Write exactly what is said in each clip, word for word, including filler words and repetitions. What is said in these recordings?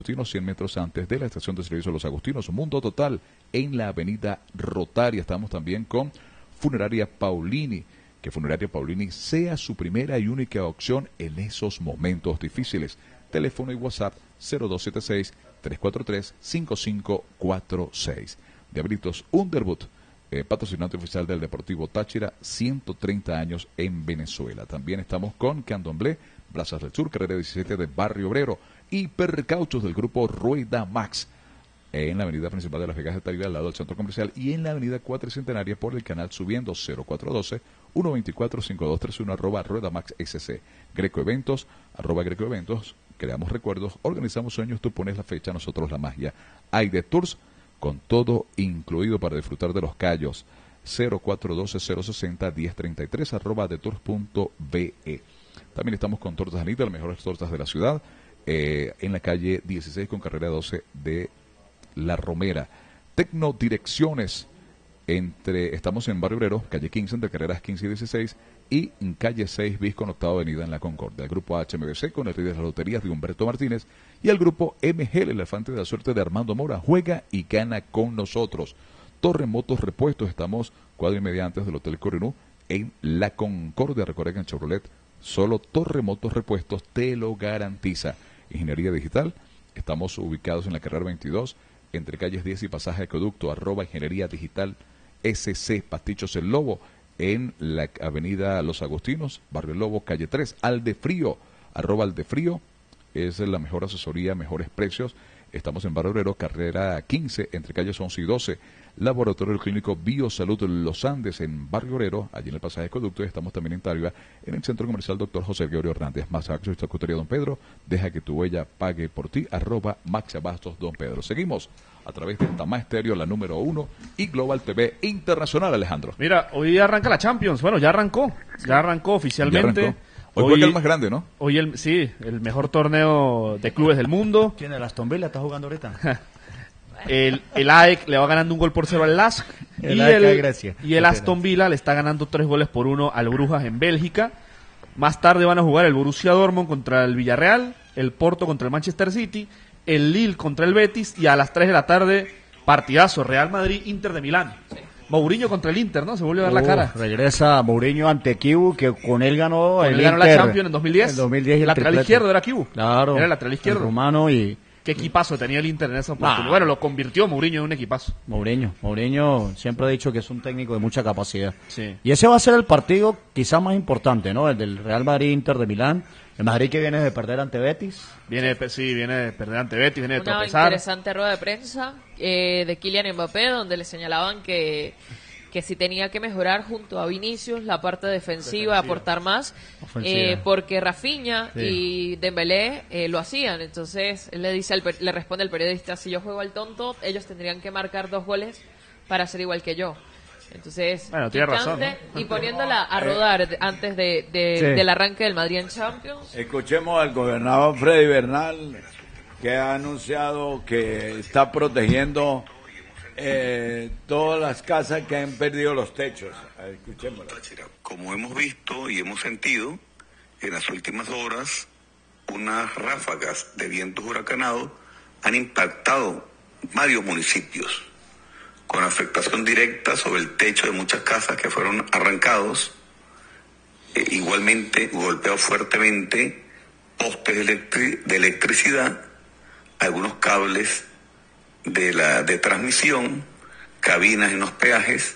Agustinos, cien metros antes de la estación de servicio de Los Agustinos. Mundo Total en la avenida Rotaria. Estamos también con Funeraria Paulini. Que Funeraria Paulini sea su primera y única opción en esos momentos difíciles. Teléfono y WhatsApp cero dos siete seis, tres cuatro tres, cinco cinco cuatro seis. Diablitos Underwood, eh, patrocinante oficial del Deportivo Táchira, ciento treinta años en Venezuela. También estamos con Candomblé, Plazas del Sur, carrera diecisiete de Barrio Obrero. Hipercauchos del grupo Rueda Max, en la avenida principal de Las Vegas de Tarija, al lado del centro comercial, y en la avenida Cuatricentenaria por el canal subiendo cero cuatro uno dos, uno dos cuatro, cinco dos tres uno, arroba Rueda Max S C. Greco Eventos, arroba Greco Eventos, creamos recuerdos, organizamos sueños, tú pones la fecha, nosotros la magia. Aide Tours, con todo incluido para disfrutar de los callos, cero cuatro uno dos, cero seis cero, uno cero tres tres, arroba de tours punto be. También estamos con Tortas Anita, las mejores tortas de la ciudad, Eh, en la calle dieciséis con carrera doce de La Romera. Tecno Direcciones, entre, estamos en Barrio Obrero, calle quince, entre carreras quince y dieciséis, y en calle seis bis con octava avenida en La Concordia. El grupo H M B C con el rey de las loterías de Humberto Martínez, y el grupo M G, el elefante de la suerte de Armando Mora. Juega y gana con nosotros. Torre Motos Repuestos, estamos cuadro y media antes del Hotel Corinú en La Concordia. Recuerda que en Chevrolet solo Torre Motos Repuestos te lo garantiza. Ingeniería Digital, estamos ubicados en la carrera veintidós, entre calles diez y pasaje Acueducto, arroba Ingeniería Digital S C, Pastichos El Lobo, en la avenida Los Agustinos, Barrio El Lobo, calle tres, Aldefrío, arroba Aldefrío, es la mejor asesoría, mejores precios. Estamos en Barrio Obrero, carrera quince, entre calles once y doce. Laboratorio Clínico Biosalud Los Andes en Barrio Obrero, allí en el pasaje Acueducto, y estamos también en Tarija, en el Centro Comercial Doctor José Gregorio Hernández. Max Abastos, Charcutería Don Pedro, deja que tu huella pague por ti, arroba Max Abastos Don Pedro. Seguimos a través de Tamá Estéreo, la número uno, y Global T V Internacional, Alejandro. Mira, hoy arranca la Champions, bueno, ya arrancó, ya arrancó oficialmente. Ya arrancó. Hoy, hoy juega el más grande, ¿no? Hoy, el sí, el mejor torneo de clubes del mundo. ¿Quién? ¿El Aston Villa está jugando ahorita? El, el A E C le va ganando un gol por cero al Lask, el y, A E C el, Grecia. y el Aston Villa le está ganando tres goles por uno al Brujas en Bélgica. Más tarde van a jugar el Borussia Dortmund contra el Villarreal, el Porto contra el Manchester City, el Lille contra el Betis, y a las tres de la tarde, partidazo, Real Madrid, Inter de Milán. Mourinho contra el Inter, ¿no? Se vuelve a ver uh, la cara. Regresa Mourinho ante Kibu, que con él ganó con el él ganó Inter. la Champions en dos mil diez. En dos mil diez y el lateral triplete. Izquierdo era Kibu. Claro. Era el lateral izquierdo. El rumano y... Qué equipazo tenía el Inter en esa oportunidad. Ah. Bueno, lo convirtió Mourinho en un equipazo. Mourinho. Mourinho siempre ha dicho que es un técnico de mucha capacidad. Sí. Y ese va a ser el partido quizás más importante, ¿no? El del Real Madrid-Inter de Milán. El Madrid que viene de perder ante Betis. Viene, sí, viene de perder ante Betis, viene de Una tropezar. interesante rueda de prensa eh, de Kylian Mbappé, donde le señalaban que... que si tenía que mejorar junto a Vinicius la parte defensiva, defensiva. aportar más, eh, porque Rafinha sí. y Dembélé eh, lo hacían. Entonces él le dice al, le responde al periodista: si yo juego al tonto, ellos tendrían que marcar dos goles para ser igual que yo. Entonces, bueno, tiene razón, ¿no? Y poniéndola a rodar eh, antes de, de sí. del arranque del Madrid en Champions. Escuchemos al gobernador Freddy Bernal, que ha anunciado que está protegiendo Eh, todas las casas que han perdido los techos. Escuchémoslo. Como hemos visto y hemos sentido en las últimas horas, unas ráfagas de vientos huracanados han impactado varios municipios, con afectación directa sobre el techo de muchas casas que fueron arrancados. Eh, igualmente golpeó fuertemente postes de, electri- de electricidad, algunos cables de la de transmisión, cabinas en los peajes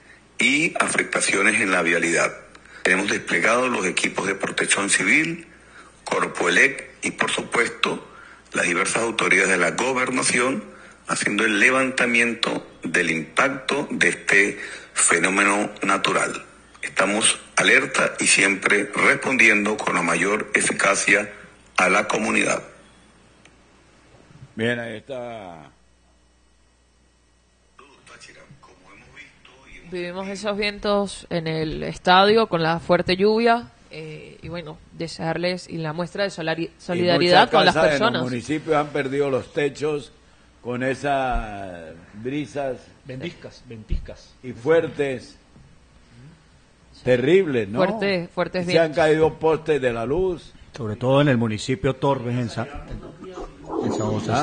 y afectaciones en la vialidad. Tenemos desplegados los equipos de protección civil, Corpoelec y por supuesto las diversas autoridades de la gobernación haciendo el levantamiento del impacto de este fenómeno natural. Estamos alerta y siempre respondiendo con la mayor eficacia a la comunidad. Bien, ahí está. Vivimos esos vientos en el estadio con la fuerte lluvia eh, y bueno, desearles y la muestra de solari- solidaridad con las personas. Los municipios han perdido los techos con esas brisas ventiscas, ventiscas y fuertes, terribles, ¿no? Fuerte, fuertes Se han caído postes de la luz. Sobre todo en el municipio Torres, en San, en San José.